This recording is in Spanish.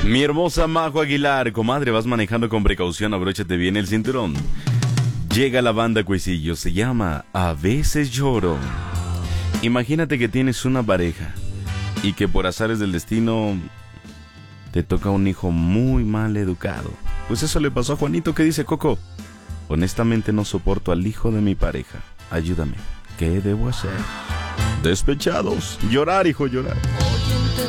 Mi hermosa Majo Aguilar, comadre, vas manejando con precaución, abróchate bien el cinturón. Llega la banda Cuisillo, se llama A veces lloro. Imagínate que tienes una pareja y que por azares del destino te toca un hijo muy mal educado. Pues eso le pasó a Juanito, que dice Coco: honestamente no soporto al hijo de mi pareja. Ayúdame, ¿qué debo hacer? Despechados, llorar, hijo, llorar.